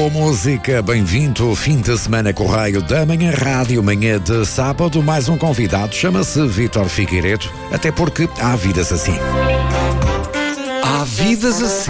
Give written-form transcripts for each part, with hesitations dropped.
boa música, bem-vindo, fim de semana Correio da Manhã Rádio, manhã de sábado, mais um convidado, chama-se Vítor Figueiredo, até porque há vidas assim. Há vidas assim.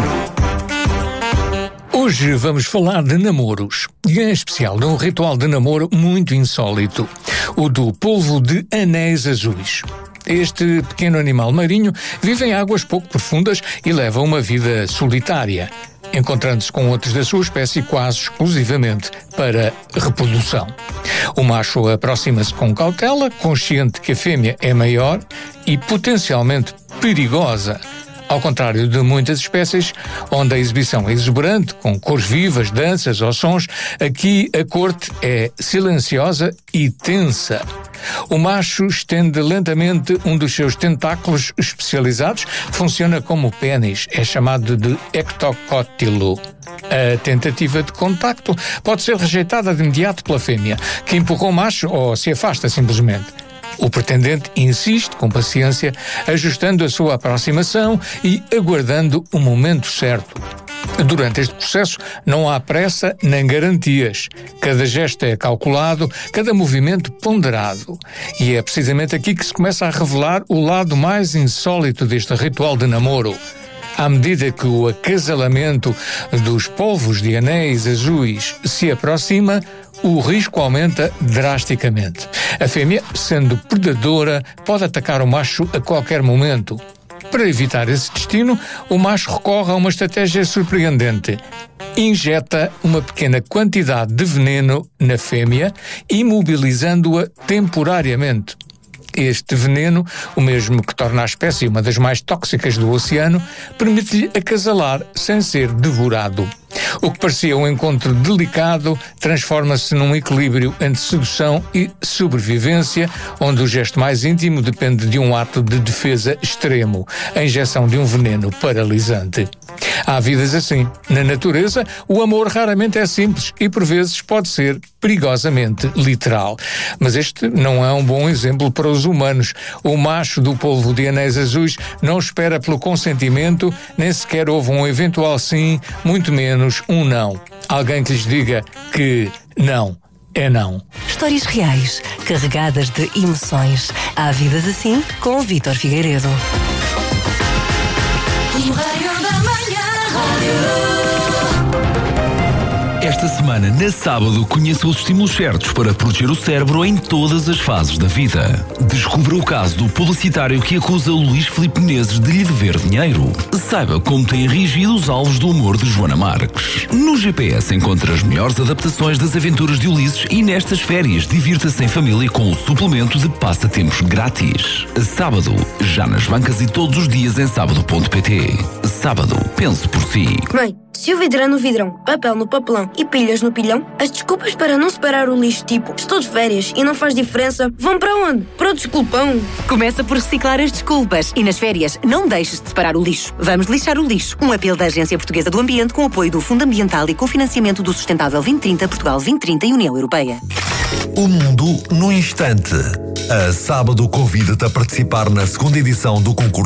Hoje vamos falar de namoros, e em especial de um ritual de namoro muito insólito, o do polvo de anéis azuis. Este pequeno animal marinho vive em águas pouco profundas e leva uma vida solitária, encontrando-se com outros da sua espécie quase exclusivamente para reprodução. O macho aproxima-se com cautela, consciente que a fêmea é maior e potencialmente perigosa, ao contrário de muitas espécies, onde a exibição é exuberante, com cores vivas, danças ou sons, aqui a corte é silenciosa e tensa. O macho estende lentamente um dos seus tentáculos especializados, funciona como pênis, é chamado de ectocótilo. A tentativa de contacto pode ser rejeitada de imediato pela fêmea, que empurra o macho ou se afasta simplesmente. O pretendente insiste com paciência, ajustando a sua aproximação e aguardando o momento certo. Durante este processo não há pressa nem garantias. Cada gesto é calculado, cada movimento ponderado. E é precisamente aqui que se começa a revelar o lado mais insólito deste ritual de namoro. À medida que o acasalamento dos polvos de anéis azuis se aproxima, o risco aumenta drasticamente. A fêmea, sendo predadora, pode atacar o macho a qualquer momento. Para evitar esse destino, o macho recorre a uma estratégia surpreendente. Injeta uma pequena quantidade de veneno na fêmea, imobilizando-a temporariamente. Este veneno, o mesmo que torna a espécie uma das mais tóxicas do oceano, permite-lhe acasalar sem ser devorado. O que parecia um encontro delicado transforma-se num equilíbrio entre sedução e sobrevivência, onde o gesto mais íntimo depende de um ato de defesa extremo, a injeção de um veneno paralisante. Há vidas assim. Na natureza, o amor raramente é simples e, por vezes, pode ser perigosamente literal. Mas este não é um bom exemplo para os humanos. O macho do polvo de anéis azuis não espera pelo consentimento, nem sequer ouve um eventual sim, muito menos um não. Alguém que lhes diga que não é não. Histórias reais, carregadas de emoções. Há vidas assim, com o Vítor Figueiredo. Esta semana, na sábado, conheça os estímulos certos para proteger o cérebro em todas as fases da vida. Descubra o caso do publicitário que acusa Luís Filipe Menezes de lhe dever dinheiro. Saiba como têm reagido os alvos do humor de Joana Marques. No GPS encontra as melhores adaptações das aventuras de Ulisses e nestas férias divirta-se em família com o suplemento de passatempos grátis. Sábado, já nas bancas e todos os dias em sábado.pt. Sábado, pense por si. Mãe, se o vidro é no vidrão, papel no papelão e pilhas no pilhão, as desculpas para não separar o lixo, tipo, estou de férias e não faz diferença, vão para onde? Para o desculpão. Começa por reciclar as desculpas e nas férias não deixes de separar o lixo. Vamos lixar o lixo. Um apelo da Agência Portuguesa do Ambiente com apoio do Fundo Ambiental e cofinanciamento do Sustentável 2030, Portugal 2030 e União Europeia. O mundo num instante. A Sábado convida-te a participar na segunda edição do concurso